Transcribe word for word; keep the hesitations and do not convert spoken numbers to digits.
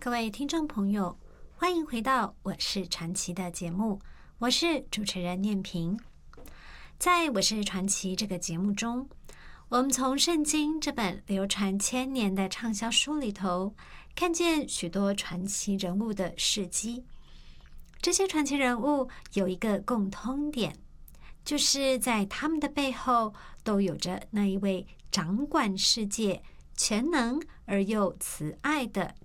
各位听众朋友，欢迎回到《我是传奇》的节目，我是主持人念萍。在《我是传奇》这个节目中，我们从圣经这本流传千年的畅销书里头，看见许多传奇人物的事迹。这些传奇人物有一个共通点，就是在他们的背后都有着那一位掌管世界、全能而又慈爱的